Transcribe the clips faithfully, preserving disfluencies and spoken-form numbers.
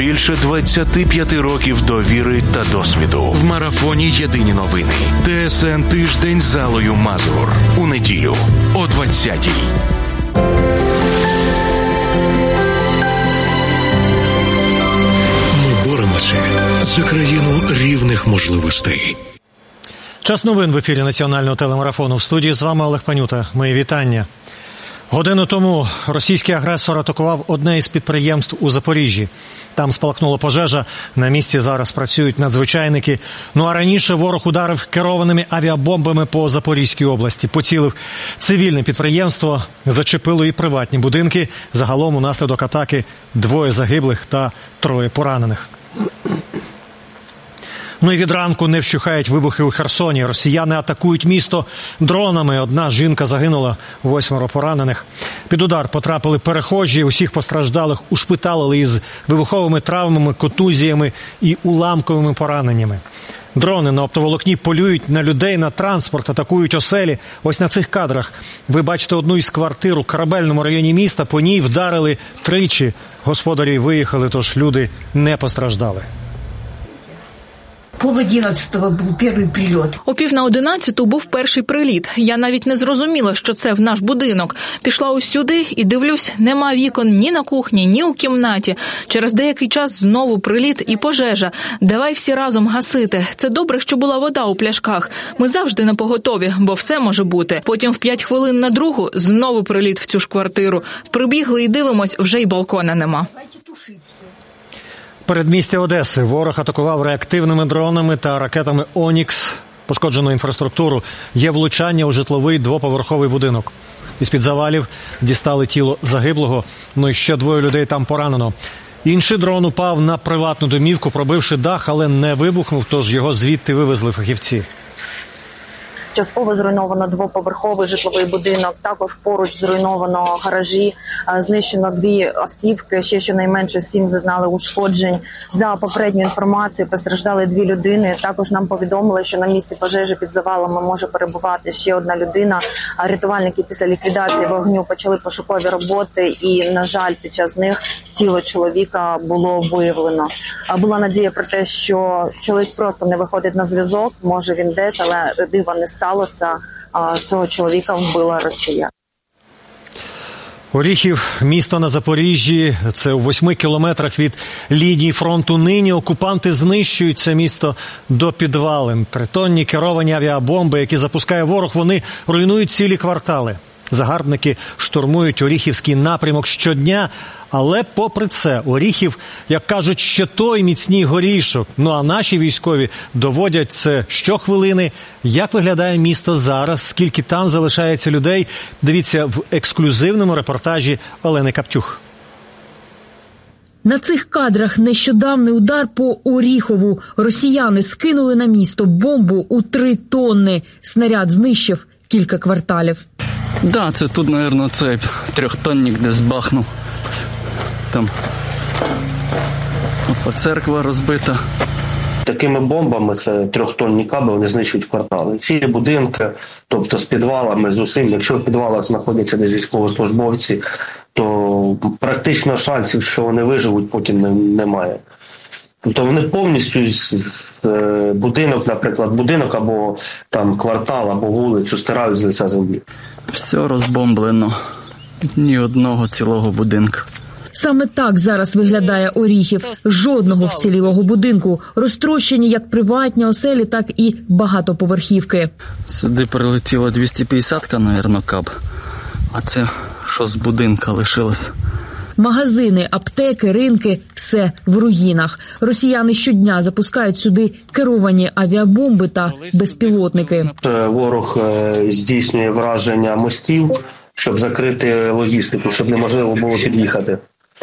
Більше двадцяти п'яти років довіри та досвіду. В марафоні «Єдині новини». ТСН «Тиждень» з Аллою Мазур. У неділю о двадцятій. Ми боремося за країну рівних можливостей. Час новин в ефірі національного телемарафону. В студії з вами Олег Панюта. Мої вітання. Годину тому російський агресор атакував одне із підприємств у Запоріжжі. Там спалахнула пожежа, на місці зараз працюють надзвичайники. Ну а раніше ворог ударив керованими авіабомбами по Запорізькій області. Поцілив цивільне підприємство, зачепило і приватні будинки. Загалом унаслідок атаки двоє загиблих та троє поранених. Ну і від ранку не вщухають вибухи у Херсоні. Росіяни атакують місто дронами. Одна жінка загинула, восьмеро поранених. Під удар потрапили перехожі. Усіх постраждалих ушпиталили із вибуховими травмами, контузіями і уламковими пораненнями. Дрони на оптоволокні полюють на людей, на транспорт, атакують оселі. Ось на цих кадрах ви бачите одну із квартир у Корабельному районі міста. По ній вдарили тричі. Господарі виїхали, тож люди не постраждали. Пол одинадцятого був перший прильот. О пів на одинадцяту був перший приліт. Я навіть не зрозуміла, що це в наш будинок. Пішла ось сюди і дивлюсь, нема вікон ні на кухні, ні у кімнаті. Через деякий час знову приліт і пожежа. Давай всі разом гасити. Це добре, що була вода у пляшках. Ми завжди напоготові, бо все може бути. Потім в п'ять хвилин на другу знову приліт в цю ж квартиру. Прибігли і дивимось, вже й балкона нема. Передмістя Одеси. Ворог атакував реактивними дронами та ракетами «Онікс». Пошкоджено інфраструктуру. Є влучання у житловий двоповерховий будинок. Із-під завалів дістали тіло загиблого, ну і ще двоє людей там поранено. Інший дрон упав на приватну домівку, пробивши дах, але не вибухнув, тож його звідти вивезли фахівці. Частково зруйновано двоповерховий житловий будинок, також поруч зруйновано гаражі, знищено дві автівки, ще щонайменше сім зазнали ушкоджень. За попередньою інформацією постраждали дві людини. Також нам повідомили, що на місці пожежі під завалами може перебувати ще одна людина. Рятувальники після ліквідації вогню почали пошукові роботи і, на жаль, під час них тіло чоловіка було виявлено. Була надія про те, що чоловік просто не виходить на зв'язок, може він десь, але дива не сталося. Цього чоловіка вбила Росія. Оріхів, місто на Запоріжжі, це у восьми кілометрах від лінії фронту. Нині окупанти знищують це місто до підвалин. Тритонні керовані авіабомби, які запускає ворог, вони руйнують цілі квартали. Загарбники штурмують Оріхівський напрямок щодня, але попри це Оріхів, як кажуть, ще той міцний горішок. Ну а наші військові доводять це щохвилини. Як виглядає місто зараз, скільки там залишається людей, дивіться в ексклюзивному репортажі Олени Каптюх. На цих кадрах нещодавний удар по Оріхову. Росіяни скинули на місто бомбу у три тонни. Снаряд знищив кілька кварталів. Да, це тут, мабуть, цей трьохтонник десь бахнув. Там церква розбита. Такими бомбами, це трьохтонні каби, вони знищують квартали. Цілі будинки, тобто з підвалами, з усім. Якщо в підвалах знаходяться десь військовослужбовці, то практично шансів, що вони виживуть, потім немає. Тобто вони повністю будинок, наприклад, будинок або там квартал, або вулицю стирають з лиця землі. Все розбомблено. Ні одного цілого будинку. Саме так зараз виглядає Оріхів. Жодного вцілілого будинку. Розтрощені як приватні оселі, так і багатоповерхівки. Сюди прилетіло двісті п'ятдесят, мабуть, каб. А це що з будинка лишилось? Магазини, аптеки, ринки – все в руїнах. Росіяни щодня запускають сюди керовані авіабомби та безпілотники. Ворог здійснює враження мостів, щоб закрити логістику, щоб неможливо було під'їхати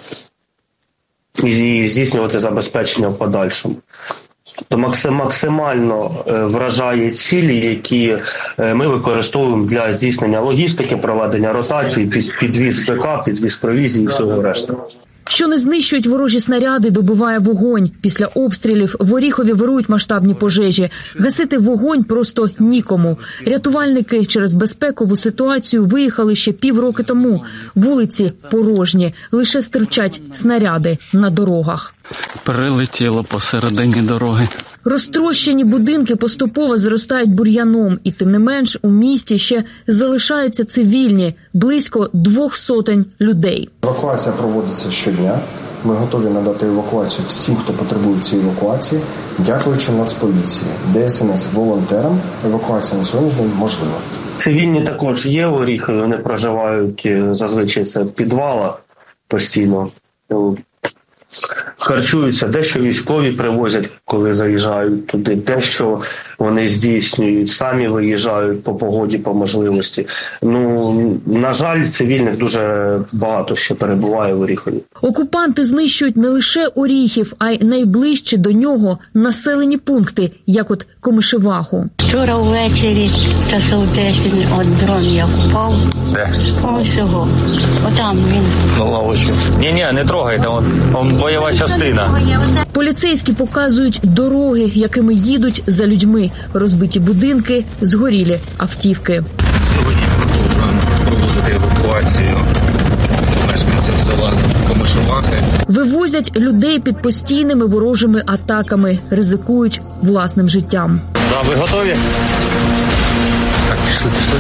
і здійснювати забезпечення в подальшому. Тобто максимально вражає цілі, які ми використовуємо для здійснення логістики, проведення ротації, підвіз ПК, підвіз провізії і всього решта. Що не знищують ворожі снаряди, добиває вогонь. Після обстрілів в Оріхові вирують масштабні пожежі. Гасити вогонь просто нікому. Рятувальники через безпекову ситуацію виїхали ще півроки тому. Вулиці порожні, лише стирчать снаряди на дорогах. Прилетіло посередині дороги. Розтрощені будинки поступово зростають бур'яном, і тим не менш у місті ще залишаються цивільні, близько двох сотень людей. Евакуація проводиться щодня. Ми готові надати евакуацію всім, хто потребує цієї евакуації. Дякуючи Нацполіції, Де Ес Ен Ес, волонтерам, евакуація на сьогоднішній день можлива. Цивільні також є у Оріхові, вони проживають зазвичай це в підвалах постійно. Харчуються, дещо військові привозять, коли заїжджають туди, дещо вони здійснюють, самі виїжджають по погоді, по можливості. Ну, на жаль, цивільних дуже багато ще перебуває в Оріхові. Окупанти знищують не лише Оріхів, а й найближчі до нього населені пункти, як от Комишеваху. Вчора ввечері, часов десять, от дрон як упав. Де? Ось його. Отам він. На лавочку. Ні-ні, не трогайте, он, он бойова частина. Поліцейські показують дороги, якими їдуть за людьми. Розбиті будинки, згорілі автівки. Сьогодні продовжуємо проводити евакуацію мешканців села Комишевахи. Вивозять людей під постійними ворожими атаками, ризикують власним життям. Да, ви готові? Так, пішли, пішли.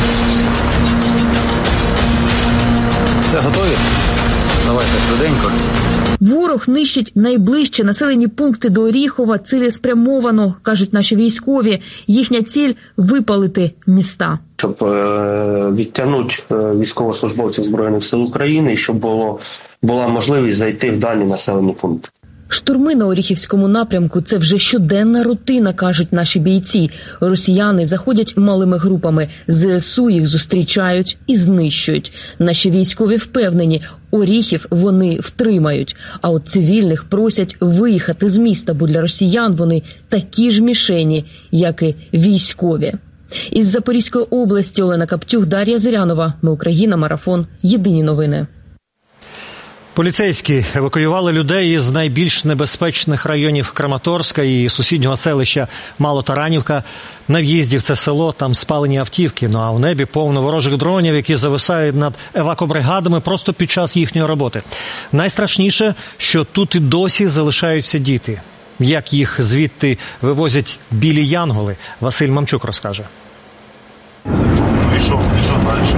Все, готові? Давайте швиденько. Ворог нищить найближчі населені пункти до Оріхова цілеспрямовано, кажуть наші військові. Їхня ціль – випалити міста. Щоб відтягнути військовослужбовців Збройних сил України і щоб було, була можливість зайти в дані населені пункти. Штурми на Оріхівському напрямку – це вже щоденна рутина, кажуть наші бійці. Росіяни заходять малими групами, Зе Ес У їх зустрічають і знищують. Наші військові впевнені, Оріхів вони втримають. А от цивільних просять виїхати з міста, бо для росіян вони такі ж мішені, як і військові. Із Запорізької області Олена Каптюх, Дар'я Зирянова. Ми Україна. Марафон. Єдині новини. Поліцейські евакуювали людей із найбільш небезпечних районів Краматорська і сусіднього селища Малотаранівка. На в'їзді в це село там спалені автівки, ну а в небі повно ворожих дронів, які зависають над евакобригадами просто під час їхньої роботи. Найстрашніше, що тут і досі залишаються діти. Як їх звідти вивозять білі янголи, Василь Мамчук розкаже. Пішов, пішов далі.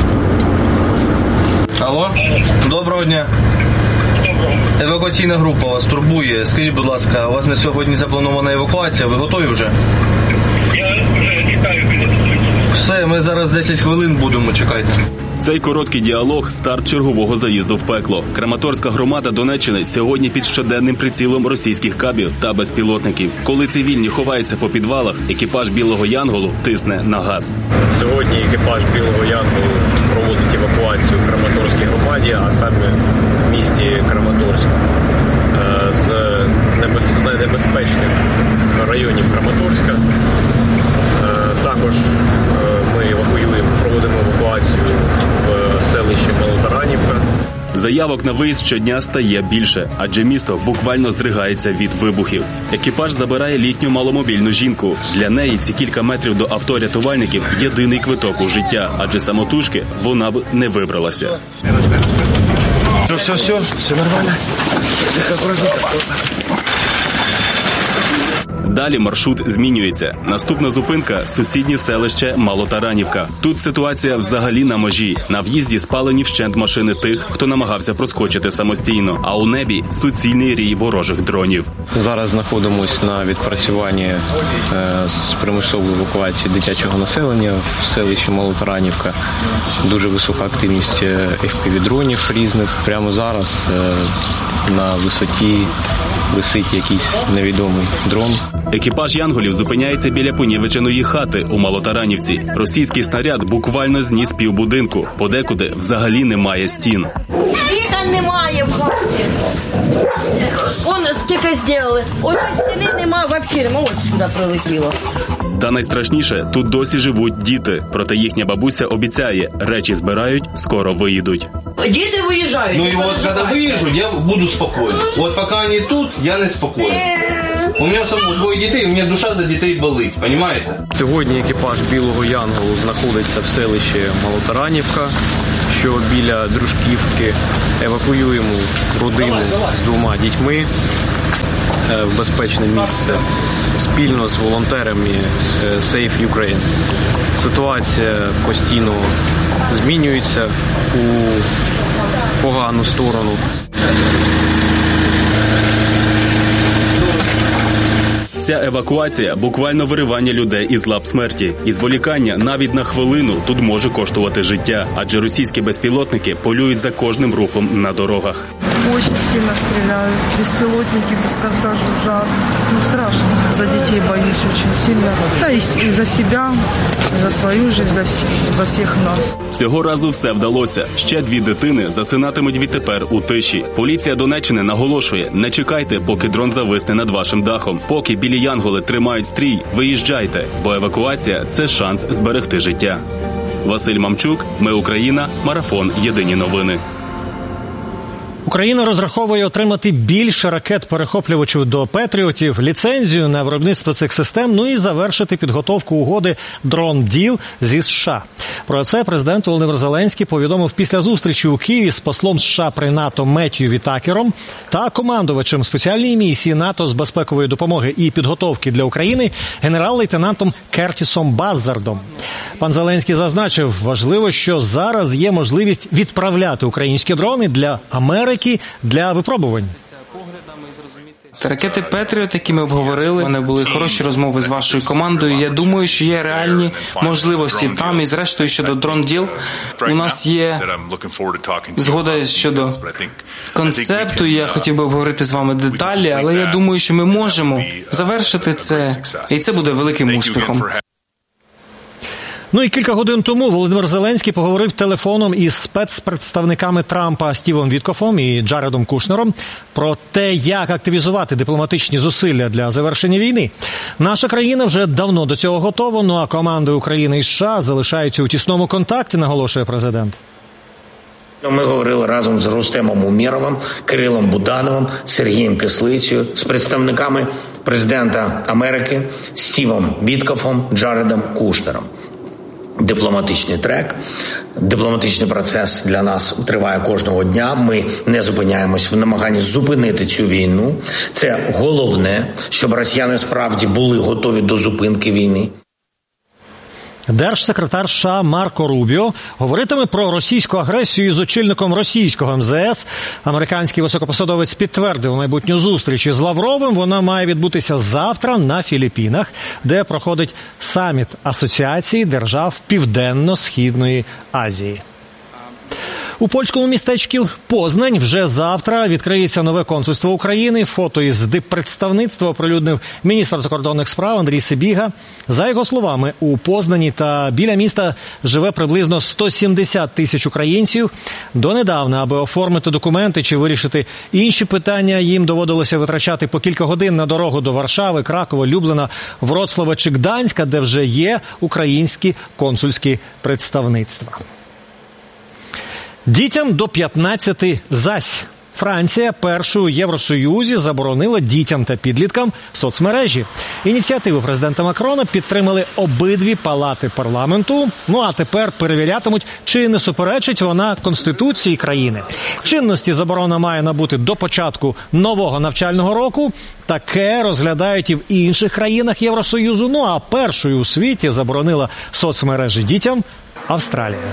Алло, доброго дня. Евакуаційна група вас турбує. Скажіть, будь ласка, у вас на сьогодні запланована евакуація, ви готові вже? Я вже чекаю. Все, ми зараз десять хвилин будемо, чекайте. Цей короткий діалог – старт чергового заїзду в пекло. Краматорська громада Донеччини сьогодні під щоденним прицілом російських кабів та безпілотників. Коли цивільні ховаються по підвалах, екіпаж Білого Янголу тисне на газ. Сьогодні екіпаж Білого Янголу проводить евакуацію в Краматорській громаді, а саме в місті Краматорськ. З небезпечних районів Краматорська. Також ми евакуюємо, проводимо евакуацію в селищі Малотаранівка. Заявок на виїзд щодня стає більше, адже місто буквально здригається від вибухів. Екіпаж забирає літню маломобільну жінку. Для неї ці кілька метрів до авто рятувальників – єдиний квиток у життя, адже самотужки вона б не вибралася. Ну все, все, все нормально. Далі маршрут змінюється. Наступна зупинка – сусіднє селище Малотаранівка. Тут ситуація взагалі на межі. На в'їзді спалені вщент машини тих, хто намагався проскочити самостійно. А у небі – суцільний рій ворожих дронів. Зараз знаходимося на відпрацюванні е, з примусової евакуації дитячого населення в селищі Малотаранівка. Дуже висока активність еф пі ві-дронів різних. Прямо зараз е, на висоті висить якийсь невідомий дрон. Екіпаж янголів зупиняється біля понівеченої хати у Малотаранівці. Російський снаряд буквально зніс півбудинку. Подекуди взагалі немає стін. Вікон немає в хаті. Вон стільки зробили. Ось стіни немає взагалі. Ось сюди прилетіло. Та найстрашніше, тут досі живуть діти. Проте їхня бабуся обіцяє, речі збирають, скоро виїдуть. Діти виїжджають. Ну і от коли виїжджу, я буду спокійний. От поки вони тут, я не спокійний. У мене самого двоє дітей, у мене душа за дітей болить, розумієте? Сьогодні екіпаж Білого Янголу знаходиться в селищі Малотаранівка, що біля Дружківки. Евакуюємо родину з двома дітьми. в безпечне місце спільно з волонтерами Save Ukraine. Ситуація постійно змінюється у погану сторону. Ця евакуація – буквально виривання людей із лап смерті. І зволікання навіть на хвилину тут може коштувати життя, адже російські безпілотники полюють за кожним рухом на дорогах. Очень сильно стреляют, беспилотники без конца жужжат. Ну, страшно, за детей боюсь очень сильно. Да и, и за себя, и за свою жизнь, за, всі, за всіх нас. Цього разу все вдалося. Ще дві дитини засинатимуть відтепер у тиші. Поліція Донеччини наголошує, не чекайте, поки дрон зависне над вашим дахом. Поки білі янголи тримають стрій, виїжджайте, бо евакуація – це шанс зберегти життя. Василь Мамчук, Ми Україна, Марафон, Єдині новини. Україна розраховує отримати більше ракет-перехоплювачів до «Петріотів», ліцензію на виробництво цих систем, ну і завершити підготовку угоди «Дрон-діл» зі США. Про це президент Володимир Зеленський повідомив після зустрічі у Києві з послом США при НАТО Меттью Вітакером та командувачем спеціальної місії НАТО з безпекової допомоги і підготовки для України генерал-лейтенантом Кертісом Баззардом. Пан Зеленський зазначив, важливо, що зараз є можливість відправляти українські дрони для Америки для випробувань. Ракети «Петріот», які ми обговорили, вони були хороші розмови з вашою командою. Я думаю, що є реальні можливості там. І зрештою, щодо «Дрон-діл», у нас є згода щодо концепту. Я хотів би обговорити з вами деталі, але я думаю, що ми можемо завершити це, і це буде великим успіхом. Ну і кілька годин тому Володимир Зеленський поговорив телефоном із спецпредставниками Трампа Стівом Віткофом і Джаредом Кушнером про те, як активізувати дипломатичні зусилля для завершення війни. Наша країна вже давно до цього готова, ну а команди України і США залишаються у тісному контакті, наголошує президент. Ми говорили разом з Рустемом Умєровим, Кирилом Будановим, Сергієм Кислицею, з представниками президента Америки Стівом Віткофом, Джаредом Кушнером. Дипломатичний трек, дипломатичний процес для нас триває кожного дня. Ми не зупиняємось в намаганні зупинити цю війну. Це головне, щоб росіяни справді були готові до зупинки війни. Держсекретар США Марко Рубіо говоритиме про російську агресію з очільником російського ем зе ес. Американський високопосадовець підтвердив майбутню зустріч із Лавровим. Вона має відбутися завтра на Філіппінах, де проходить саміт Асоціації держав Південно-Східної Азії. У польському містечку Познань вже завтра відкриється нове консульство України. Фото із диппредставництва оприлюднив міністр закордонних справ Андрій Сибіга. За його словами, у Познані та біля міста живе приблизно сто сімдесят тисяч українців. Донедавна, аби оформити документи чи вирішити інші питання, їм доводилося витрачати по кілька годин на дорогу до Варшави, Кракова, Люблина, Вроцлава чи Гданська, де вже є українські консульські представництва. Дітям до п'ятнадцяти зась. Франція першою у Євросоюзі заборонила дітям та підліткам соцмережі. Ініціативу президента Макрона підтримали обидві палати парламенту. Ну а тепер перевірятимуть, чи не суперечить вона Конституції країни. Чинності заборона має набути до початку нового навчального року. Таке розглядають і в інших країнах Євросоюзу. Ну а першою у світі заборонила соцмережі дітям Австралія.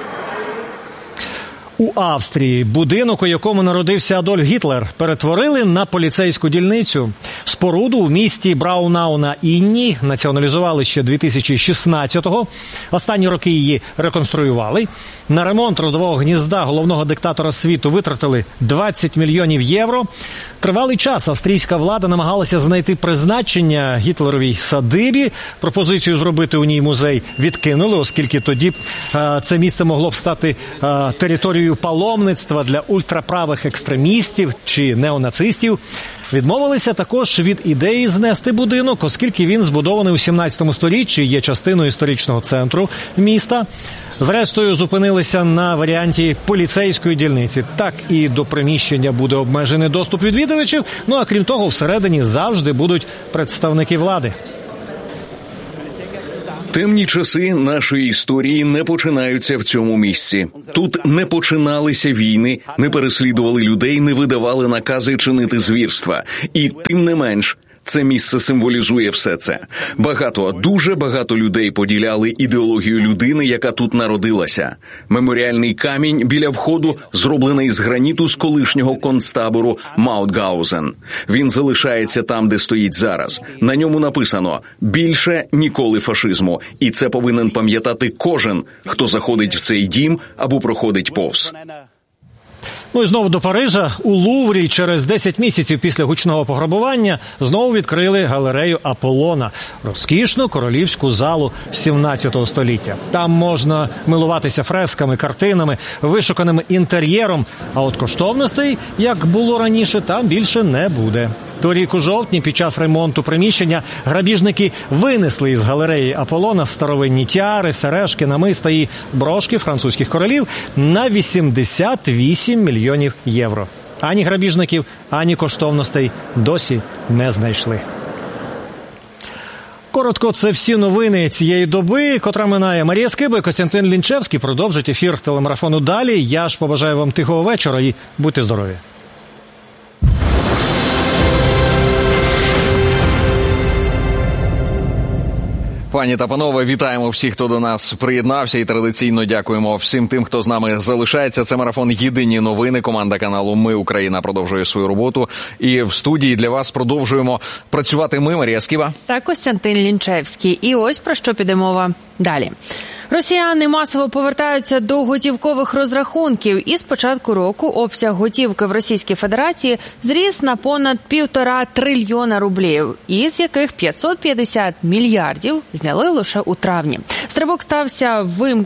У Австрії будинок, у якому народився Адольф Гітлер, перетворили на поліцейську дільницю. Споруду у місті Браунау на Інні націоналізували ще дві тисячі шістнадцятого. Останні роки її реконструювали. На ремонт родового гнізда головного диктатора світу витратили двадцять мільйонів євро. Тривалий час австрійська влада намагалася знайти призначення гітлеровій садибі. Пропозицію зробити у ній музей відкинули, оскільки тоді а, це місце могло б стати а, територією паломництва для ультраправих екстремістів чи неонацистів. Відмовилися також від ідеї знести будинок, оскільки він збудований у сімнадцятому сторіччі, є частиною історичного центру міста. Зрештою, зупинилися на варіанті поліцейської дільниці. Так і до приміщення буде обмежений доступ відвідувачів, ну а крім того, всередині завжди будуть представники влади. Темні часи нашої історії не починаються в цьому місці. Тут не починалися війни, не переслідували людей, не видавали накази чинити звірства. І тим не менш, це місце символізує все це. Багато, дуже багато людей поділяли ідеологію людини, яка тут народилася. Меморіальний камінь біля входу зроблений з граніту з колишнього концтабору Маутгаузен. Він залишається там, де стоїть зараз. На ньому написано «Більше ніколи фашизму». І це повинен пам'ятати кожен, хто заходить в цей дім або проходить повз. Ну і знову до Парижа. У Луврі через десять місяців після гучного пограбування знову відкрили галерею Аполлона – розкішну королівську залу сімнадцятого століття. Там можна милуватися фресками, картинами, вишуканим інтер'єром, а от коштовностей, як було раніше, там більше не буде. Торік у жовтні під час ремонту приміщення грабіжники винесли із галереї Аполлона старовинні тіари, сережки, намиста і брошки французьких королів на вісімдесят вісім мільйонів євро. Ані грабіжників, ані коштовностей досі не знайшли. Коротко, це всі новини цієї доби, котра минає. Марія Скиба і Костянтин Лінчевський продовжать ефір телемарафону далі. Я ж побажаю вам тихого вечора і будьте здорові. Пані та панове, вітаємо всіх, хто до нас приєднався, і традиційно дякуємо всім тим, хто з нами залишається. Це марафон «Єдині новини». Команда каналу «Ми, Україна» продовжує свою роботу. І в студії для вас продовжуємо працювати ми, Марія Сківа. Та Костянтин Лінчевський. І ось про що піде мова далі. Росіяни масово повертаються до готівкових розрахунків. І з початку року обсяг готівки в Російській Федерації зріс на понад півтора трильйона рублів, із яких п'ятсот п'ятдесят мільярдів зняли лише у травні. Стрибок стався, вим...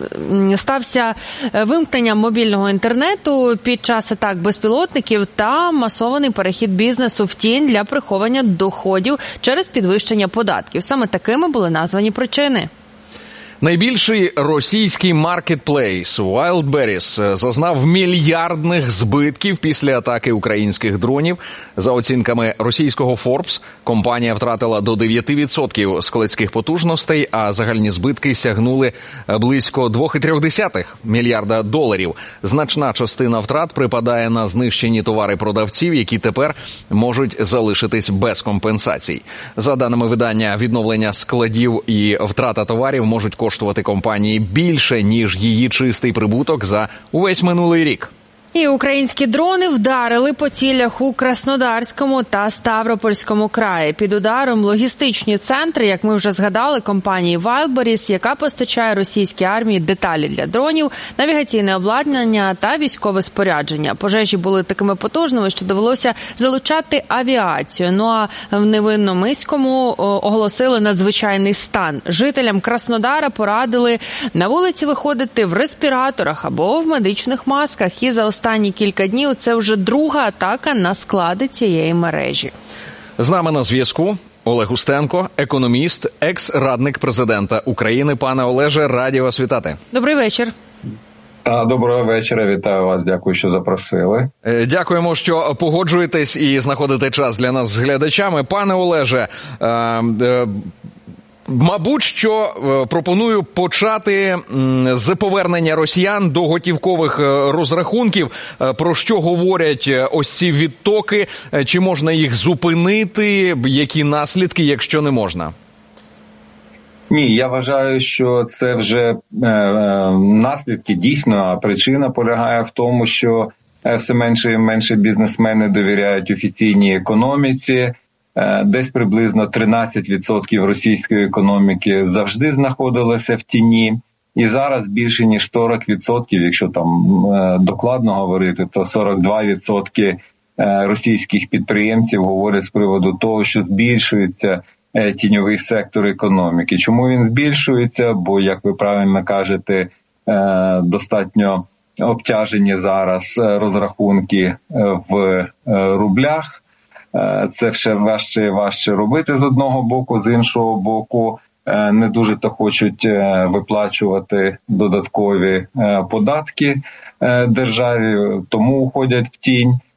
стався вимкненням мобільного інтернету під час атак безпілотників та масований перехід бізнесу в тінь для приховання доходів через підвищення податків. Саме такими були названі причини. Найбільший російський маркетплейс Wildberries зазнав мільярдних збитків після атаки українських дронів. За оцінками російського Forbes, компанія втратила до дев'ять відсотків складських потужностей, а загальні збитки сягнули близько два цілих три десятих мільярда доларів. Значна частина втрат припадає на знищені товари продавців, які тепер можуть залишитись без компенсацій. За даними видання, відновлення складів і втрата товарів можуть коштувати коштувати компанії більше, ніж її чистий прибуток за увесь минулий рік. І українські дрони вдарили по цілях у Краснодарському та Ставропольському краї. Під ударом логістичні центри, як ми вже згадали, компанії Wildberries, яка постачає російській армії деталі для дронів, навігаційне обладнання та військове спорядження. Пожежі були такими потужними, що довелося залучати авіацію. Ну а в Невинномиському оголосили надзвичайний стан. Жителям Краснодара порадили на вулиці виходити в респіраторах або в медичних масках. І за останні кілька днів це вже друга атака на склади цієї мережі. З нами на зв'язку Олег Устенко, економіст, екс-радник президента України. Пане Олеже, раді вас вітати. Добрий вечір. Доброго вечора, вітаю вас, дякую, що запросили. Дякуємо, що погоджуєтесь і знаходите час для нас з глядачами. Пане Олеже, е- е- мабуть, що пропоную почати з повернення росіян до готівкових розрахунків. Про що говорять ось ці відтоки? Чи можна їх зупинити? Які наслідки, якщо не можна? Ні, я вважаю, що це вже е, наслідки дійсно, а причина полягає в тому, що все менше і менше бізнесмени довіряють офіційній економіці. Десь приблизно тринадцять відсотків російської економіки завжди знаходилося в тіні. І зараз більше ніж сорок відсотків, якщо там докладно говорити, то сорок два відсотки російських підприємців говорять з приводу того, що збільшується тіньовий сектор економіки. Чому він збільшується? Бо, як ви правильно кажете, достатньо обтяжені зараз розрахунки в рублях. Це все важче і важче робити з одного боку, з іншого боку не дуже-то хочуть виплачувати додаткові податки державі, тому уходять в тінь.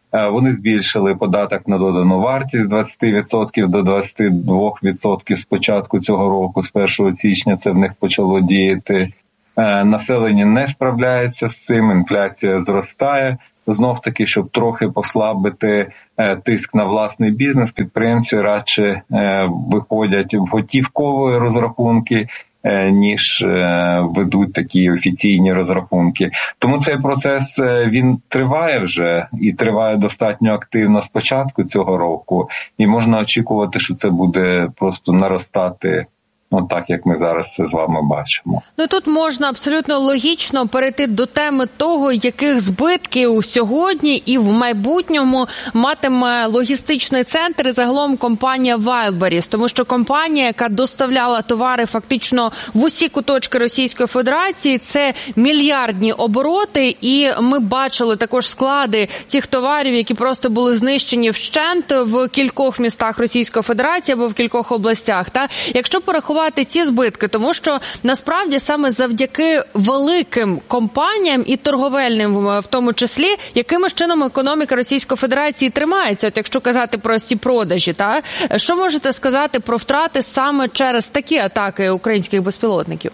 Вони збільшили податок на додану вартість з двадцяти відсотків до двадцяти двох відсотків з початку цього року, з першого січня це в них почало діяти. Населення не справляється з цим, інфляція зростає. Знов-таки, щоб трохи послабити тиск на власний бізнес, підприємці радше виходять в готівкові розрахунки, ніж ведуть такі офіційні розрахунки. Тому цей процес, він триває вже і триває достатньо активно з початку цього року. І можна очікувати, що це буде просто наростати, ну, так, як ми зараз це з вами бачимо. Ну, тут можна абсолютно логічно перейти до теми того, яких збитків сьогодні і в майбутньому матиме логістичний центр і загалом компанія Wildberries. Тому що компанія, яка доставляла товари фактично в усі куточки Російської Федерації, це мільярдні обороти. І ми бачили також склади цих товарів, які просто були знищені вщент в кількох містах Російської Федерації або в кількох областях. Та якщо порахувати ці збитки, тому що насправді саме завдяки великим компаніям і торговельним в тому числі, яким чином економіка Російської Федерації тримається, от якщо казати про ці продажі, та що можете сказати про втрати саме через такі атаки українських безпілотників?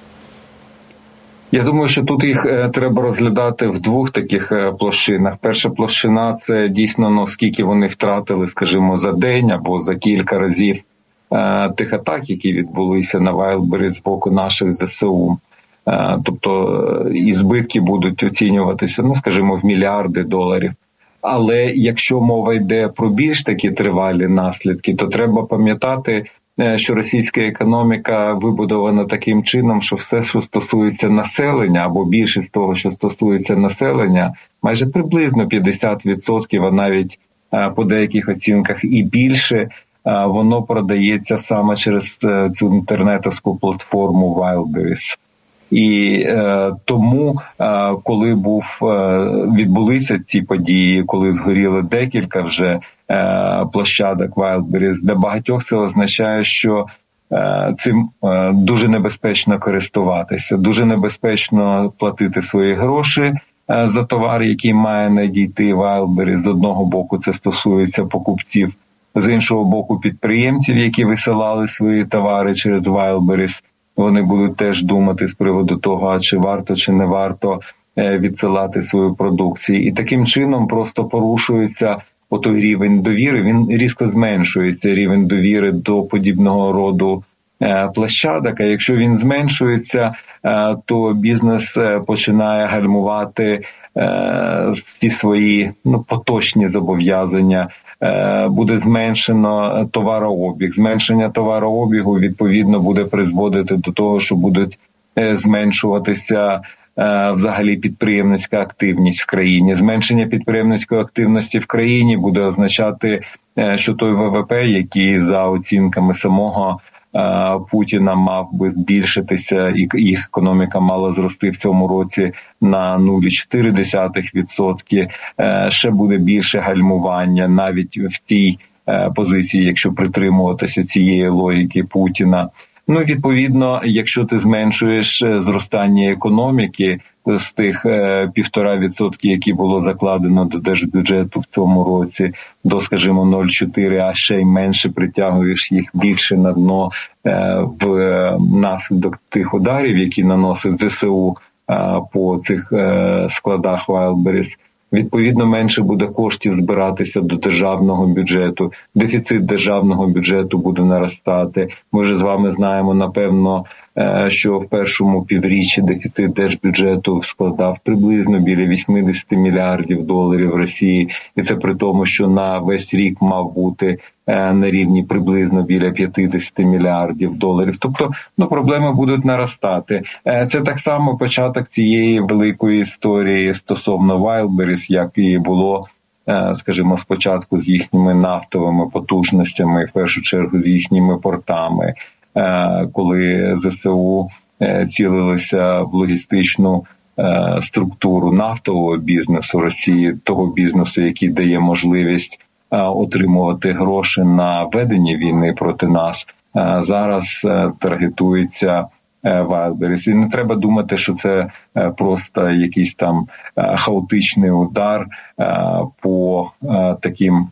Я думаю, що тут їх е, треба розглядати в двох таких е, площинах. Перша площина – це дійсно, ну, скільки вони втратили, скажімо, за день або за кілька разів тих атак, які відбулися на Wildberries з боку наших ЗСУ. Тобто і збитки будуть оцінюватися, ну, скажімо, в мільярди доларів. Але якщо мова йде про більш такі тривалі наслідки, то треба пам'ятати, що російська економіка вибудована таким чином, що все, що стосується населення, або більшість того, що стосується населення, майже приблизно п'ятдесят відсотків, а навіть по деяких оцінках і більше, воно продається саме через цю інтернетовську платформу Wildberries. І е, тому, е, коли був е, відбулися ці події, коли згоріли декілька вже е, площадок Wildberries, для багатьох це означає, що е, цим е, дуже небезпечно користуватися, дуже небезпечно платити свої гроші е, за товар, який має надійти Wildberries. З одного боку це стосується покупців, з іншого боку підприємців, які висилали свої товари через Wildberries. Вони будуть теж думати з приводу того, а чи варто, чи не варто відсилати свою продукцію. І таким чином просто порушується отой рівень довіри, він різко зменшується, рівень довіри до подібного роду площадок. А якщо він зменшується, то бізнес починає гальмувати всі свої, ну, поточні зобов'язання. Буде зменшено товарообіг. Зменшення товарообігу, відповідно, буде призводити до того, що будуть зменшуватися взагалі підприємницька активність в країні. Зменшення підприємницької активності в країні буде означати, що той ВВП, який за оцінками самого Путіна мав би збільшитися, і їх економіка мала зрости в цьому році на нуль цілих чотири десятих відсотка, ще буде більше гальмування навіть в тій позиції, якщо притримуватися цієї логіки Путіна. Ну, відповідно, якщо ти зменшуєш зростання економіки з тих півтора відсотки, які було закладено до держбюджету в цьому році, до, скажімо, нуль цілих чотири, а ще й менше притягуєш їх більше на дно в наслідок тих ударів, які наносить ЗСУ по цих складах Wildberries, відповідно, менше буде коштів збиратися до державного бюджету, дефіцит державного бюджету буде наростати. Ми вже з вами знаємо, напевно, що в першому півріччі дефіцит держбюджету складав приблизно біля вісімдесят мільярдів доларів в Росії, і це при тому, що на весь рік мав бути на рівні приблизно біля п'ятдесят мільярдів доларів. Тобто, ну, проблеми будуть наростати. Це так само початок цієї великої історії стосовно Wildberries, як і було, скажімо, спочатку з їхніми нафтовими потужностями, в першу чергу з їхніми портами, коли ЗСУ цілилися в логістичну структуру нафтового бізнесу Росії, того бізнесу, який дає можливість отримувати гроші на ведення війни проти нас. Зараз таргетується Wildberries. І не треба думати, що це просто якийсь там хаотичний удар по таким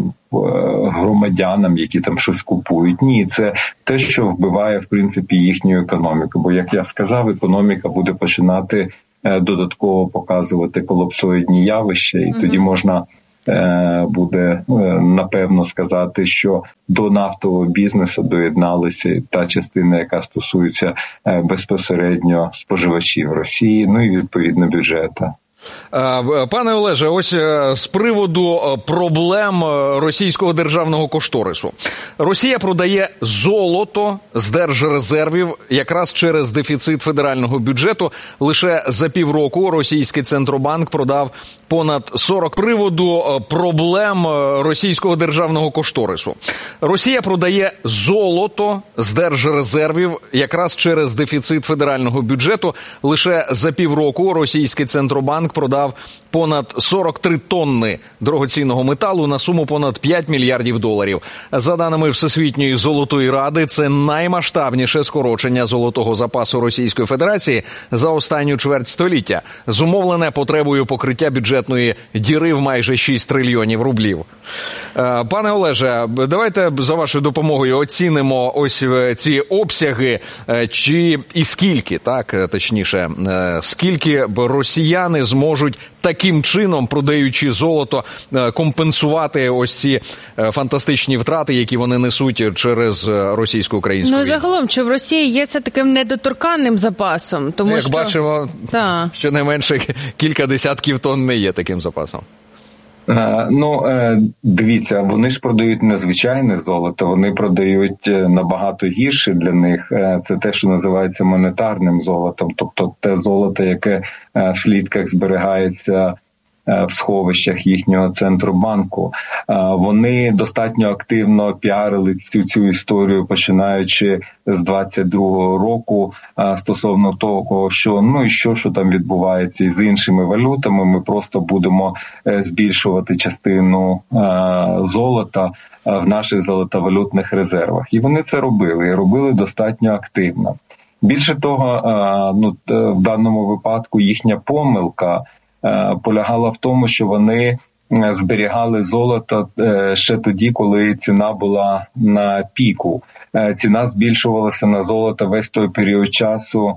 громадянам, які там щось купують. Ні, це те, що вбиває, в принципі, їхню економіку. Бо, як я сказав, економіка буде починати додатково показувати колапсоїдні явища, і mm-hmm. тоді можна буде, напевно, сказати, що до нафтового бізнесу доєдналися та частина, яка стосується безпосередньо споживачів Росії, ну і, відповідно, бюджету. Пане Олеже, ось з приводу проблем російського державного кошторису. Росія продає золото з держрезервів якраз через дефіцит федерального бюджету. Лише за півроку російський Центробанк продав понад сорок приводу проблем російського державного кошторису. Росія продає золото з держрезервів якраз через дефіцит федерального бюджету. Лише за півроку російський Центробанк продав понад сорок три тонни дорогоцінного металу на суму понад п'ять мільярдів доларів. За даними Всесвітньої золотої ради, це наймасштабніше скорочення золотого запасу Російської Федерації за останню чверть століття, зумовлене потребою покриття бюджетної діри в майже шість трильйонів рублів. Пане Олеже, давайте за вашою допомогою оцінимо ось ці обсяги, чи і скільки, так, точніше, скільки росіяни зможуть таким чином, продаючи золото, компенсувати ось ці фантастичні втрати, які вони несуть через російсько-українську війну. Ну, загалом, чи в Росії є це таким недоторканним запасом? Тому Як що... бачимо, Та. щонайменше кілька десятків тонн не є таким запасом. Ну, дивіться, вони ж продають незвичайне золото, вони продають набагато гірше для них. Це те, що називається монетарним золотом, тобто те золото, яке в слідках зберігається в сховищах їхнього Центробанку. Вони достатньо активно піарили цю, цю історію, починаючи з двадцять другого року, стосовно того, що ну і що, що там відбувається із іншими валютами. Ми просто будемо збільшувати частину золота в наших золотовалютних резервах. І вони це робили, і робили достатньо активно. Більше того, ну, в даному випадку їхня помилка полягала в тому, що вони зберігали золото ще тоді, коли ціна була на піку. Ціна збільшувалася на золото весь той період часу,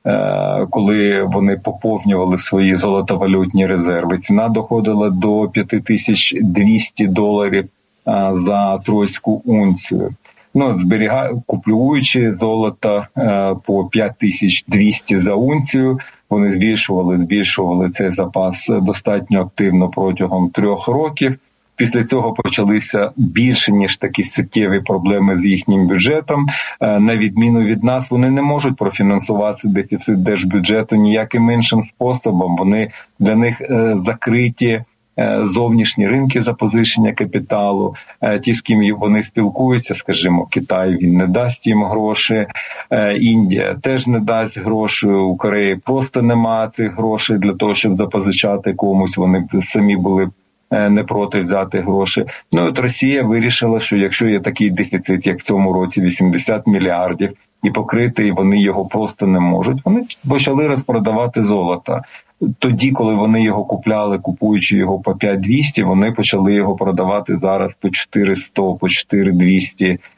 коли вони поповнювали свої золотовалютні резерви. Ціна доходила до п'ять тисяч двісті доларів за тройську унцію. Ну, зберігаю, купуючи золото е, по п'ять тисяч двісті за унцію, вони збільшували, збільшували цей запас достатньо активно протягом трьох років. Після цього почалися більше, ніж такі суттєві проблеми з їхнім бюджетом. Е, на відміну від нас, вони не можуть профінансувати дефіцит держбюджету ніяким іншим способом. Вони, для них е, закриті зовнішні ринки запозичення капіталу, ті, з ким вони спілкуються, скажімо, Китай, він не дасть їм гроші, Індія теж не дасть гроші, у Кореї просто нема цих грошей для того, щоб запозичати комусь, вони самі були не проти взяти гроші. Ну, от Росія вирішила, що якщо є такий дефіцит, як в цьому році вісімдесят мільярдів, і покрити вони його просто не можуть, вони почали розпродавати золото. Тоді, коли вони його купляли, купуючи його по п'ять тисяч двісті, вони почали його продавати зараз по чотириста, по чотири тисячі двісті е-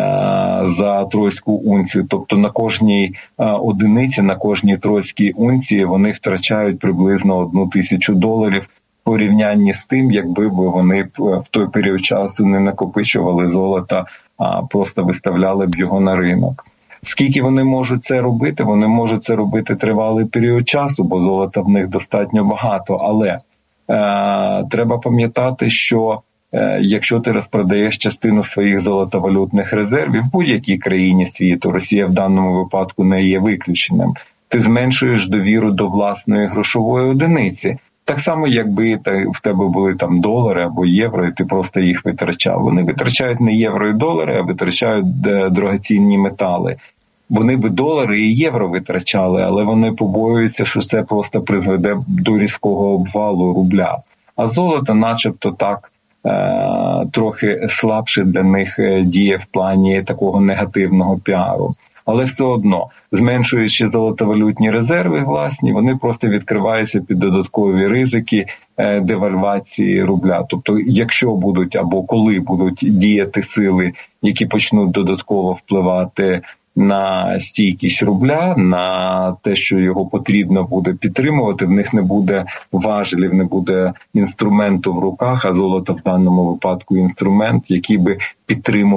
за тройську унцію. Тобто на кожній е- одиниці, на кожній тройській унції вони втрачають приблизно одну тисячу доларів в порівнянні з тим, якби вони в той період часу не накопичували золото, а просто виставляли б його на ринок. Скільки вони можуть це робити? Вони можуть це робити тривалий період часу, бо золота в них достатньо багато. Але е, треба пам'ятати, що е, якщо ти розпродаєш частину своїх золотовалютних резервів в будь-якій країні світу, Росія в даному випадку не є виключенням, ти зменшуєш довіру до власної грошової одиниці. Так само, якби в тебе були там долари або євро, і ти просто їх витрачав. Вони витрачають не євро і долари, а витрачають дорогоцінні метали. Вони би долари і євро витрачали, але вони побоюються, що це просто призведе до різкого обвалу рубля. А золото начебто так е- трохи слабше для них діє в плані такого негативного піару. Але все одно, зменшуючи золотовалютні резерви власні, вони просто відкриваються під додаткові ризики девальвації рубля. Тобто, якщо будуть або коли будуть діяти сили, які почнуть додатково впливати на стійкість рубля, на те, що його потрібно буде підтримувати, в них не буде важелів, не буде інструменту в руках, а золото в даному випадку інструмент, який би підтримував